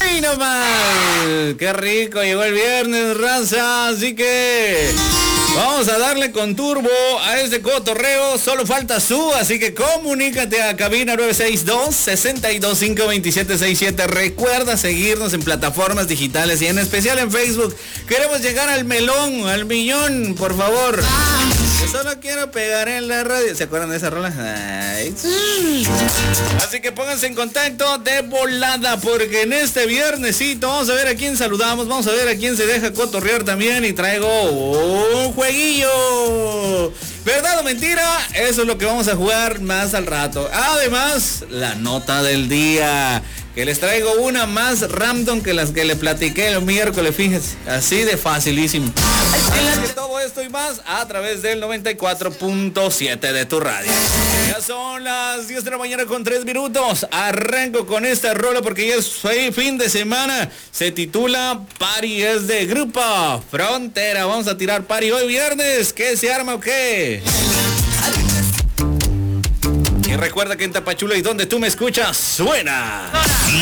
¡Uy, no más! ¡Qué rico! Llegó el viernes, raza. Así que vamos a darle con turbo a este cotorreo. Solo falta su, así que comunícate a cabina 962-625-2767. Recuerda seguirnos en plataformas digitales y en especial en Facebook. Queremos llegar al melón, al millón, por favor. Yo solo quiero pegar en la radio. ¿Se acuerdan de esa rola? Ay. Así que pónganse en contacto de volada, porque en este viernesito vamos a ver a quién saludamos, vamos a ver a quién se deja cotorrear también, y traigo un jueguillo. ¿Verdad o mentira? Eso es lo que vamos a jugar más al rato. Además, la nota del día, que les traigo una más random que las que le platiqué el miércoles, fíjense, así de facilísimo. Así que todo esto y más a través del 94.7 de tu radio. Ya son las 10 de la mañana con 3 minutos. Arranco con esta rola porque ya es fin de semana. Se titula Party, es de Grupo Frontera. Vamos a tirar party hoy viernes. ¿Qué se arma o qué? Y recuerda que en Tapachula y donde tú me escuchas suena